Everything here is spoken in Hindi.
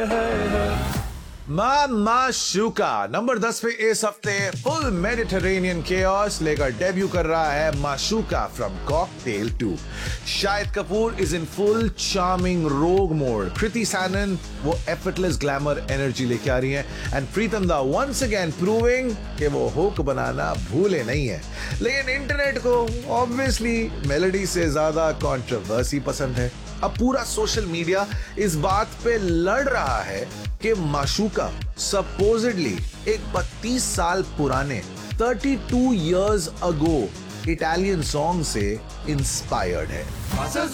माशूका नंबर 10 पे इस हफ्ते फुल मेडिटेरेनियन केओस लेकर डेब्यू कर रहा है माशूका from cocktail 2। Shahid Kapoor is in full charming रोग मोड। कृति सैनन वो एफर्टलेस ग्लैमर एनर्जी लेके आ रही है एंड प्रीतम दा वंस अगेन प्रूविंग कि वो हुक बनाना भूले नहीं है। लेकिन इंटरनेट को ऑब्वियसली मेलोडी से ज्यादा कंट्रोवर्सी पसंद है। अब पूरा सोशल मीडिया इस बात पे लड़ रहा है कि माशूका सपोजिडली एक 32 साल पुराने 32 years ago इटालियन सॉन्ग से इंस्पायर्ड है।